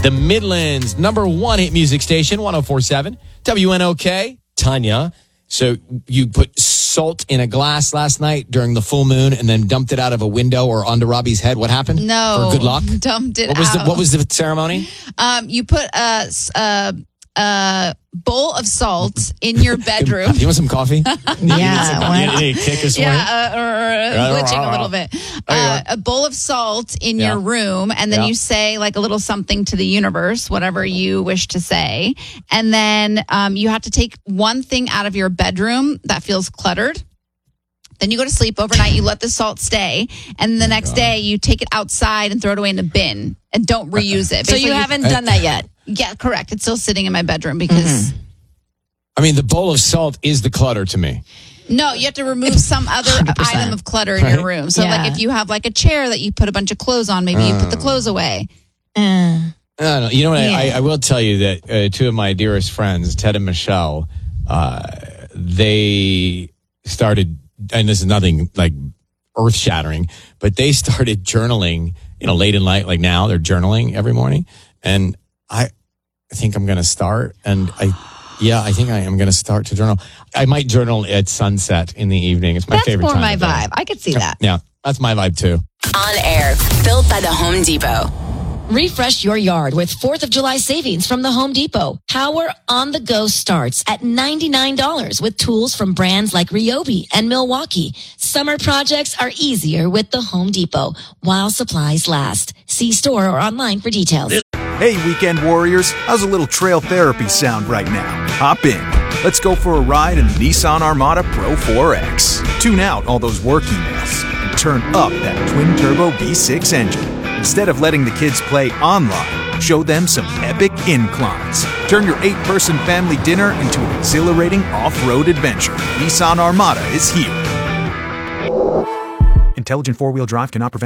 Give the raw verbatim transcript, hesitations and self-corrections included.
the Midland's number one hit music station, one oh four point seven W N O K. Tanya, so you put salt in a glass last night during the full moon and then dumped it out of a window or onto Robbie's head. What happened? No. For good luck? Dumped it what was out. The, what was the ceremony? Um, you put a, a, a bowl of salt in your bedroom. You want some coffee? Yeah. You need a kick this morning? Yeah, uh, or, or glitching a little bit. Uh, a bowl of salt in Yeah. your room, and then Yeah. you say like a little something to the universe, whatever you wish to say. And then um, you have to take one thing out of your bedroom that feels cluttered. Then you go to sleep overnight, you let the salt stay, and the next day you take it outside and throw it away in the bin and don't reuse it. So Basically, you haven't done that yet? Yeah, correct. It's still sitting in my bedroom because... Mm-hmm. I mean, the bowl of salt is the clutter to me. No, you have to remove some other one hundred percent. item of clutter in Right. your room. So, Yeah. like, if you have like a chair that you put a bunch of clothes on, maybe you put the clothes away. Uh, I don't know. You know what? Yeah. I, I will tell you that uh, two of my dearest friends, Ted and Michelle, uh, they started, and this is nothing like earth shattering, but they started journaling, you know, late in night, like now they're journaling every morning. And I think I'm going to start. And I, yeah, I think I am going to start to journal. I might journal at sunset in the evening. It's my that's favorite more time my of day. vibe. I could see that. Yeah, that's my vibe too. On air, built by the Home Depot. Refresh your yard with fourth of July savings from the Home Depot. Power on the go starts at ninety-nine dollars with tools from brands like Ryobi and Milwaukee. Summer projects are easier with the Home Depot while supplies last. See store or online for details. Hey, weekend warriors, how's a little trail therapy sound right now? Hop in. Let's go for a ride in the Nissan Armada Pro four X. Tune out all those work emails and turn up that twin-turbo V six engine. Instead of letting the kids play online, show them some epic inclines. Turn your eight-person family dinner into an exhilarating off-road adventure. Nissan Armada is here. Intelligent four-wheel drive cannot prevent